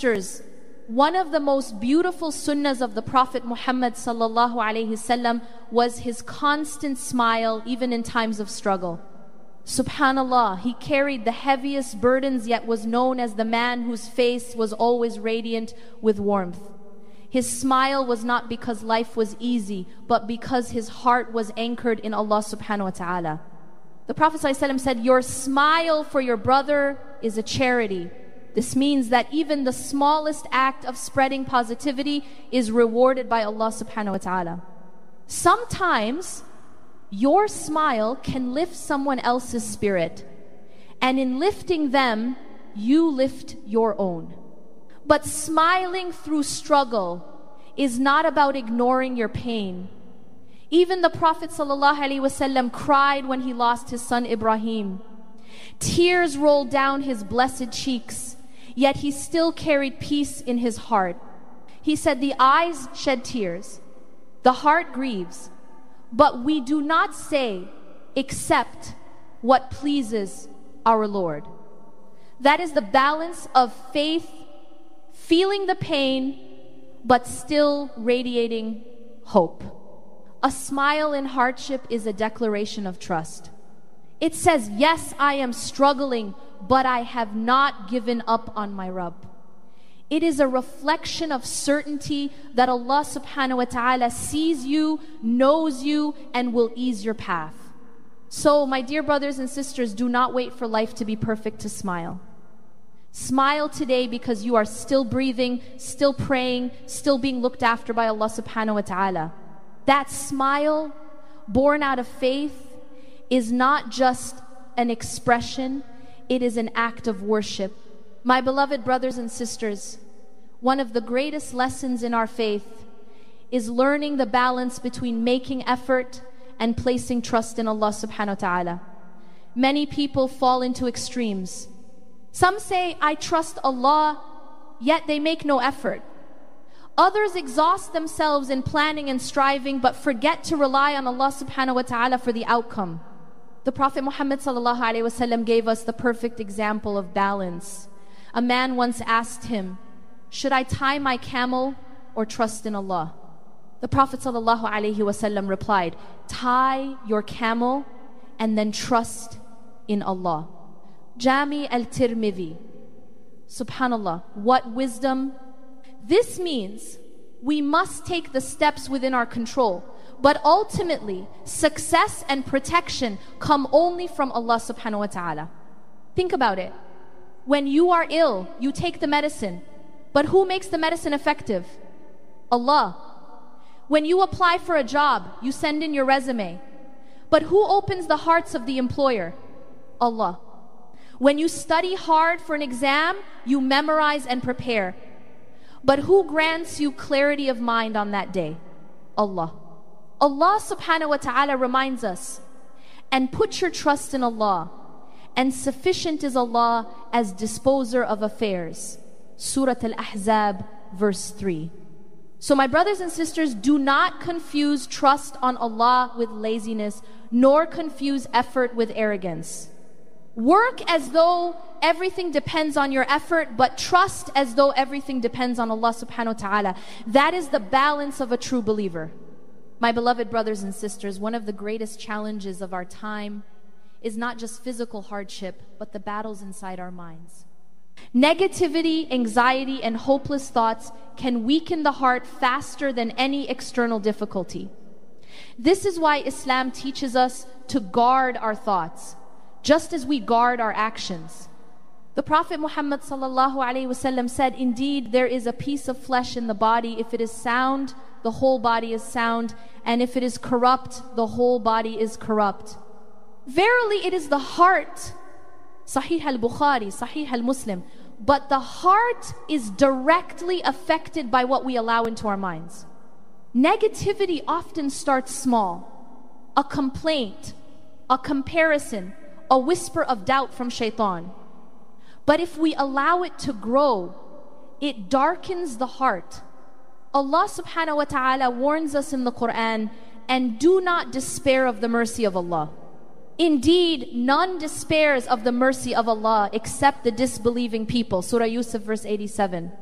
sisters, one of the most beautiful sunnahs of the Prophet Muhammad sallallahu alaihi wasallam was his constant smile even in times of struggle. Subhanallah, he carried the heaviest burdens yet was known as the man whose face was always radiant with warmth. His smile was not because life was easy, but because his heart was anchored in Allah subhanahu wa ta'ala. The Prophet ﷺ said, your smile for your brother is a charity. This means that even the smallest act of spreading positivity is rewarded by Allah subhanahu wa ta'ala. Sometimes your smile can lift someone else's spirit, and in lifting them, you lift your own. But smiling through struggle is not about ignoring your pain. Even the Prophet ﷺ cried when he lost his son Ibrahim. Tears rolled down his blessed cheeks, yet he still carried peace in his heart. He said, the eyes shed tears, the heart grieves, but we do not say except what pleases our Lord. That is the balance of faith, feeling the pain, but still radiating hope. A smile in hardship is a declaration of trust. It says, yes, I am struggling, but I have not given up on my Rabb. It is a reflection of certainty that Allah subhanahu wa ta'ala sees you, knows you, and will ease your path. So, my dear brothers and sisters, do not wait for life to be perfect to smile. Smile today because you are still breathing, still praying, still being looked after by Allah subhanahu wa ta'ala. That smile, born out of faith, is not just an expression, it is an act of worship. My beloved brothers and sisters, one of the greatest lessons in our faith is learning the balance between making effort and placing trust in Allah subhanahu wa ta'ala. Many people fall into extremes. Some say, I trust Allah, yet they make no effort. Others exhaust themselves in planning and striving, but forget to rely on Allah subhanahu wa ta'ala for the outcome. The Prophet Muhammad sallallahu alaihi wasallam gave us the perfect example of balance. A man once asked him, should I tie my camel or trust in Allah? The Prophet sallallahu alaihi wasallam replied, tie your camel and then trust in Allah. Jami al-Tirmidhi. Subhanallah, what wisdom. This means we must take the steps within our control, but ultimately success and protection come only from Allah subhanahu wa ta'ala. Think about it. When you are ill, you take the medicine, but who makes the medicine effective? Allah. When you apply for a job, you send in your resume, but who opens the hearts of the employer? Allah. When you study hard for an exam, you memorize and prepare. But who grants you clarity of mind on that day? Allah. Allah subhanahu wa ta'ala reminds us, and put your trust in Allah, and sufficient is Allah as disposer of affairs. Surah Al-Ahzab, verse 3. So my brothers and sisters, do not confuse trust on Allah with laziness, nor confuse effort with arrogance. Work as though everything depends on your effort, but trust as though everything depends on Allah subhanahu wa ta'ala. That is the balance of a true believer. My beloved brothers and sisters, one of the greatest challenges of our time is not just physical hardship, but the battles inside our minds. Negativity, anxiety, and hopeless thoughts can weaken the heart faster than any external difficulty. This is why Islam teaches us to guard our thoughts, just as we guard our actions. The Prophet Muhammad sallallahu alaihi wasallam said, indeed, there is a piece of flesh in the body. If it is sound, the whole body is sound. And if it is corrupt, the whole body is corrupt. Verily, it is the heart. Sahih al-Bukhari, Sahih al-Muslim. But the heart is directly affected by what we allow into our minds. Negativity often starts small. A complaint, a comparison, a whisper of doubt from shaitan. But if we allow it to grow, it darkens the heart. Allah subhanahu wa ta'ala warns us in the Quran, and do not despair of the mercy of Allah. Indeed, none despairs of the mercy of Allah except the disbelieving people. Surah Yusuf, verse 87.